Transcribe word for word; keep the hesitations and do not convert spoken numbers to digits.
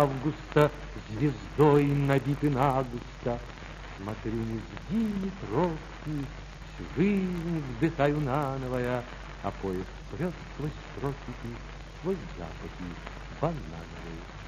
августа звездой набиты нагусто. Смотрю низги тропки, всю жизнь вдыхаю наново я, а поезд прет сквозь тропики, сквозь запахи банановые.